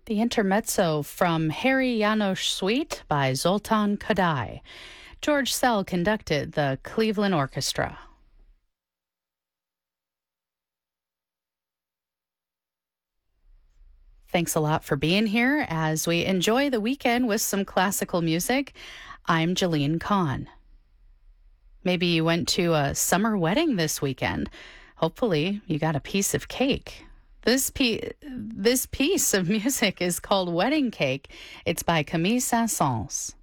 The intermezzo from Harry Janos Suite by Zoltan Kodály. George Szell conducted the Cleveland Orchestra. Thanks a lot for being here as we enjoy the weekend with some classical music. I'm Jeline Kahn. Maybe you went to a summer wedding this weekend. Hopefully, you got a piece of cake. This piece of music is called Wedding Cake. It's by Camille Saint-Saëns.